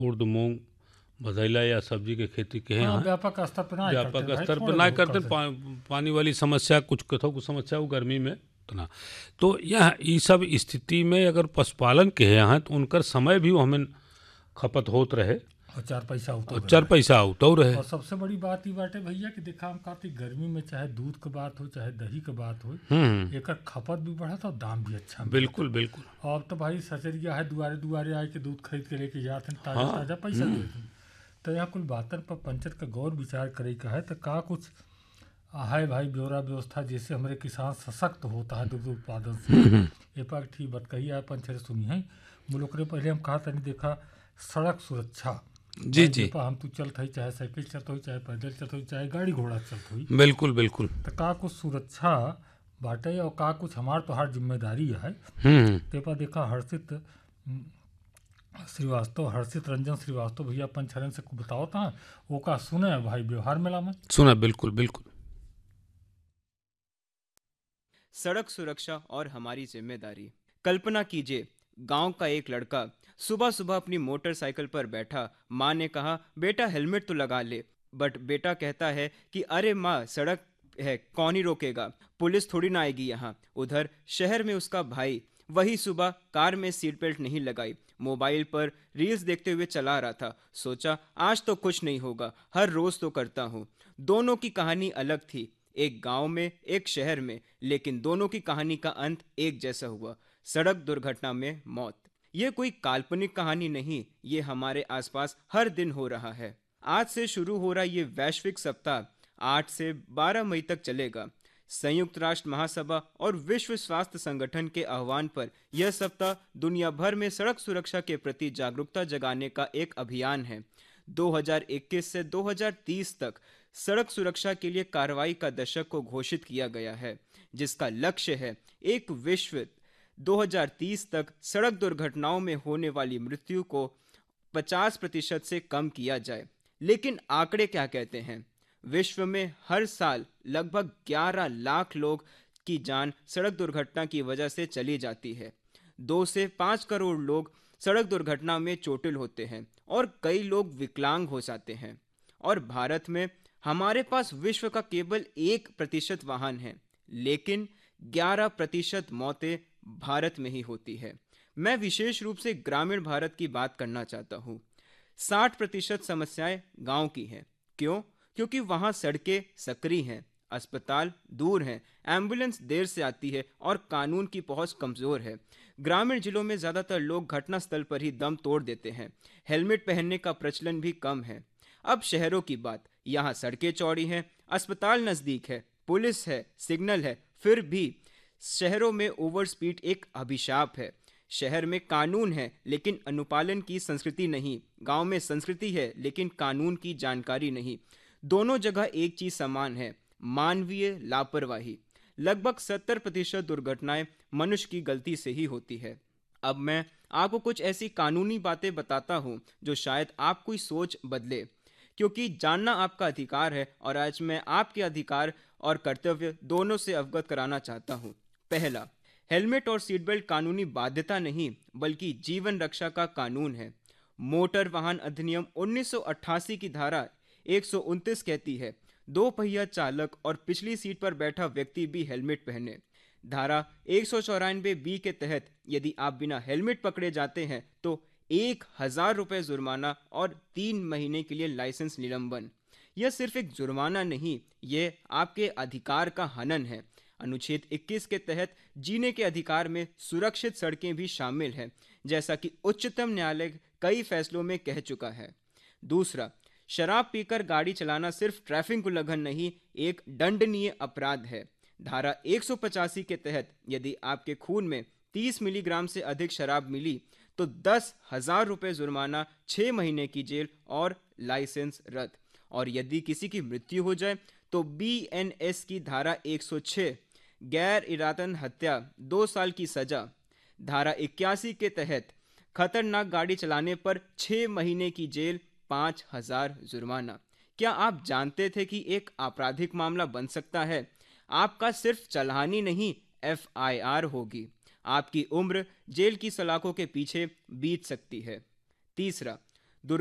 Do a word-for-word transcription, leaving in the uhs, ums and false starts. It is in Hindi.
उर्द, मूंग, भदैला या सब्जी के खेती के हाँ, यहाँ व्यापक स्तर पे ना ही करते व्यापक भाई, स्तर पर थोड़े ना बहुत करते करते। पा, पानी वाली समस्या कुछ कथों की समस्या वो गर्मी में उतना। तो यह ये सब स्थिति में अगर पशुपालन के यहाँ तो उनकर समय भी वो हमें खपत होत रहे और चार पैसा होता और चार रहे। पैसा उतो रहे। और सबसे बड़ी बात ये बाटे भैया कि देखा हम कहते गर्मी में चाहे दूध के बात हो चाहे दही के बात हो, हम्म, एकर खपत भी बढ़त और दाम भी अच्छा मिलता। बिल्कुल बिल्कुल। और अब तो भाई सचरिया है, दुआरे दुआरे आए के दूध खरीद के लेके जाते हैं, ताजा हाँ, ताजा पैसा देते हैं। तो यहाँ कुल बातन पर पंचायत का गौर विचार करे का है तो का कुछ है भाई ब्यौरा व्यवस्था, जैसे हमारे किसान सशक्त होता है दुग्ध उत्पादन से। ए पर ठीक बात कही है पंचर सुनी है। मुल्क रे पहले हम कहा था नहीं देखा सड़क सुरक्षा जी भाई, जी, जेपा हम तू चलत हई, चाहे साइकिल चलत हो, चाहे पैदल चलत हो, चाहे गाड़ी घोड़ा चलत हुई, बिल्कुल बिल्कुल। तो का कुछ सुरक्षा बाटे और का कुछ हमार तो हर जिम्मेदारी है। हम्म, तेपा देखा हर्षित हम्म, श्रीवास्तव हर्षित रंजन श्रीवास्तव भैया पंचरन से कुछ बताओ था वो का सुने भाई व्यवहार मेला में। सुना, बिल्कुल बिल्कुल। सड़क सुरक्षा और हमारी जिम्मेदारी। कल्पना कीजिए, गांव का एक लड़का सुबह सुबह अपनी मोटरसाइकिल पर बैठा। माँ ने कहा बेटा हेलमेट तो लगा ले, बट बेटा कहता है कि अरे माँ सड़क है, कौन ही रोकेगा, पुलिस थोड़ी ना आएगी यहाँ। उधर शहर में उसका भाई वही सुबह कार में सीट बेल्ट नहीं लगाई, मोबाइल पर रील्स देखते हुए चला रहा था। सोचा आज तो कुछ नहीं होगा, हर रोज तो करता हूँ। दोनों की कहानी अलग थी, एक गांव में एक शहर में, लेकिन दोनों की कहानी का अंत एक जैसा हुआ, सड़क दुर्घटना में मौत। ये कोई काल्पनिक कहानी नहीं, ये हमारे आसपास हर दिन हो रहा है। आज से शुरू हो रहा ये वैश्विक सप्ताह आठ से बारह मई तक चलेगा। संयुक्त राष्ट्र महासभा और विश्व स्वास्थ्य संगठन के आह्वान पर यह सप्ताह दुनिया भर में सड़क सुरक्षा के प्रति जागरूकता जगाने का एक अभियान है। दो हज़ार इक्कीस से दो हज़ार तीस तक सड़क सुरक्षा के लिए कार्रवाई का दशक को घोषित किया गया है, जिसका लक्ष्य है एक विश्व दो हज़ार तीस तक सड़क दुर्घटनाओं में होने वाली मृत्यु को पचास प्रतिशत से कम किया जाए। लेकिन आंकड़े क्या कहते हैं? विश्व में हर साल लगभग ग्यारह लाख लोग की जान सड़क दुर्घटना की वजह से चली जाती है। दो से पाँच करोड़ लोग सड़क दुर्घटना में चोटिल होते हैं और कई लोग विकलांग हो जाते हैं। और भारत में हमारे पास विश्व का केवल एक प्रतिशत वाहन है, लेकिन ग्यारह प्रतिशत मौतें भारत में ही होती है। मैं विशेष रूप से ग्रामीण भारत की बात करना चाहता हूँ। साठ प्रतिशत समस्याएं गांव की हैं। क्यों? क्योंकि वहां सड़कें सक्रिय हैं, अस्पताल दूर हैं, एम्बुलेंस देर से आती है और कानून की पहुंच कमजोर है। ग्रामीण जिलों में ज्यादातर लोग घटनास्थल पर ही दम तोड़ देते हैं। हेलमेट पहनने का प्रचलन भी कम है। अब शहरों की बात। यहाँ सड़कें चौड़ी हैं, अस्पताल नजदीक है, पुलिस है, सिग्नल है, फिर भी शहरों में ओवर स्पीड एक अभिशाप है। शहर में कानून है लेकिन अनुपालन की संस्कृति नहीं, गांव में संस्कृति है लेकिन कानून की जानकारी नहीं। दोनों जगह एक चीज समान है, मानवीय लापरवाही। लगभग सत्तर प्रतिशत दुर्घटनाएं मनुष्य की गलती से ही होती है। अब मैं आपको कुछ ऐसी कानूनी बातें बताता हूं जो शायद आपकी सोच बदले, क्योंकि जानना आपका अधिकार है और आज मैं आपके अधिकार और कर्तव्य दोनों से अवगत कराना चाहता हूं। पहला, हेलमेट और सीट बेल्ट कानूनी बाध्यता नहीं बल्कि जीवन रक्षा का कानून है। मोटर वाहन अधिनियम उन्नीस सौ अट्ठासी की धारा एक सौ उनतीस कहती है दो पहिया चालक और पिछली सीट पर बैठा व्यक्ति भी हेलमेट पहने। धारा एक सौ चौरानवे बी के तहत यदि आप बिना हेलमेट पकड़े जाते हैं तो एक हजार रुपये जुर्माना और तीन महीने के लिए लाइसेंस निलंबन। यह सिर्फ एक जुर्माना नहीं, यह आपके अधिकार का हनन है। अनुच्छेद इक्कीस के तहत जीने के अधिकार में सुरक्षित सड़कें भी शामिल हैं, जैसा कि उच्चतम न्यायालय कई फैसलों में कह चुका है। दूसरा, शराब पीकर गाड़ी चलाना सिर्फ ट्रैफिक उल्लंघन नहीं, एक दंडनीय अपराध है। धारा एक सौ पचासी के तहत यदि आपके खून में तीस मिलीग्राम से अधिक शराब मिली तो दस हजार रुपये जुर्माना, छः महीने की जेल और लाइसेंस रद्द। और यदि किसी की मृत्यु हो जाए तो बी एन एस की धारा एक सौ छः गैर इरादतन हत्या, दो साल की सजा। धारा इक्यासी के तहत खतरनाक गाड़ी चलाने पर छः महीने की जेल, पाँच हजार जुर्माना। क्या आप जानते थे कि एक आपराधिक मामला बन सकता है? आपका सिर्फ चालान ही नहीं, एफ आई आर होगी। आपकी उम्र जेल की सलाखों के पीछे बीत सकती है। तीसरा,